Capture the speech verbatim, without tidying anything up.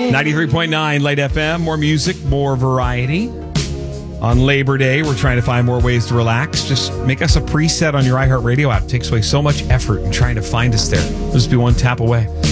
ninety-three point nine Light F M. More music, more variety. On Labor Day, we're trying to find more ways to relax. Just make us a preset on your iHeartRadio app. It takes away so much effort in trying to find us there. It'll just be one tap away.